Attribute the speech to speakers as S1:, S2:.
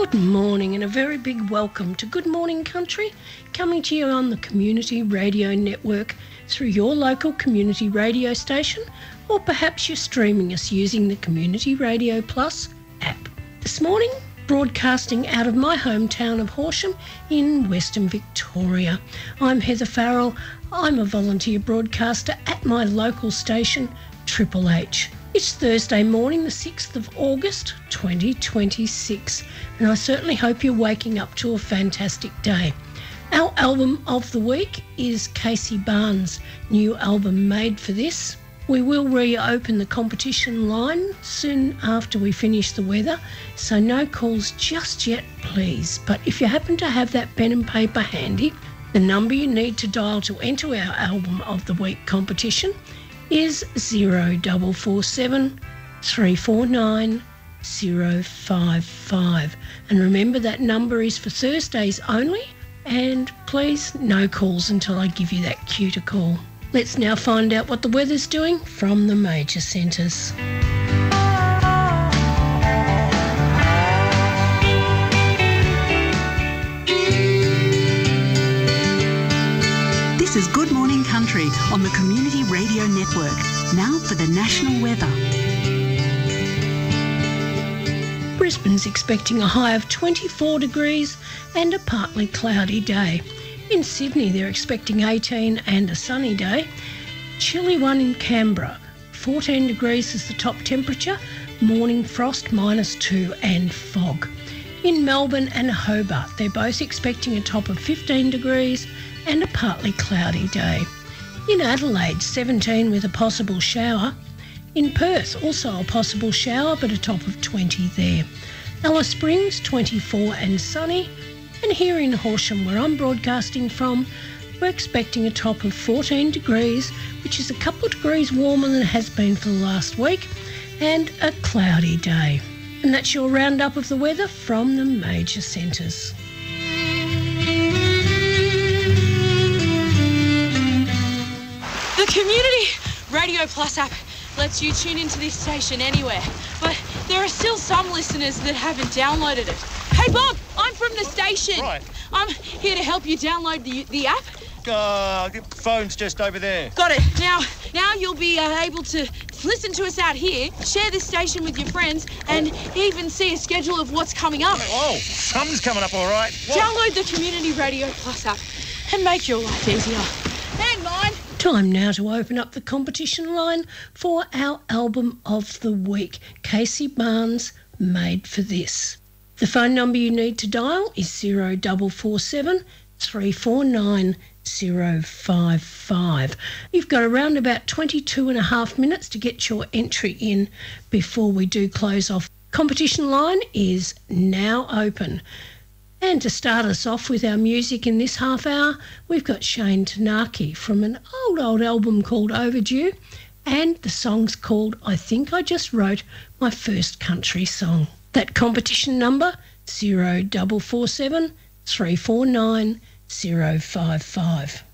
S1: Good morning and a very big welcome to Good Morning Country, coming to you on the Community Radio Network through your local community radio station, or perhaps you're streaming us using the Community Radio Plus app. This morning, broadcasting out of my hometown of Horsham in Western Victoria. I'm Heather Farrell. I'm a volunteer broadcaster at my local station, Triple H. It's Thursday morning, the 6th of August, 2026, and I certainly hope you're waking up to a fantastic day. Our album of the week is Casey Barnes' new album, Made for This. We will reopen the competition line soon after we finish the weather, so no calls just yet, please. But if you happen to have that pen and paper handy, the number you need to dial to enter our album of the week competition is 0447 349 055. And remember, that number is for Thursdays only, and please no calls until I give you that cue to call. Let's now find out what the weather's doing from the major centres.
S2: This is Good Morning Country on the Community Radio Network. Now for the national weather.
S1: Brisbane's expecting a high of 24 degrees and a partly cloudy day. In Sydney, they're expecting 18 and a sunny day. Chilly one in Canberra. 14 degrees is the top temperature. Morning frost, -2 and fog. In Melbourne and Hobart, they're both expecting a top of 15 degrees and a partly cloudy day. In Adelaide, 17 with a possible shower. In Perth, also a possible shower, but a top of 20 there. Alice Springs, 24 and sunny. And here in Horsham, where I'm broadcasting from, we're expecting a top of 14 degrees, which is a couple of degrees warmer than it has been for the last week, and a cloudy day. And that's your roundup of the weather from the major centres.
S3: The Community Radio Plus app lets you tune into this station anywhere, but there are still some listeners that haven't downloaded it. Hey Bob, I'm from the station.
S4: Right.
S3: I'm here to help you download the app.
S4: The phone's just over there.
S3: Got it. Now you'll be able to listen to us out here, share this station with your friends, and even see a schedule of what's coming up.
S4: Oh, something's coming up all right. What?
S3: Download the Community Radio Plus app and make your life easier. And mine.
S1: Time now to open up the competition line for our album of the week, Casey Barnes, Made for This. The phone number you need to dial is 0447 349 055. You've got around about 22 and a half minutes to get your entry in before we do close off. Competition line is now open. And to start us off with our music in this half hour, we've got Shane Tanaki from an old album called Overdue, and the song's called I Think I Just Wrote My First Country Song. That competition number, 0447 349 055.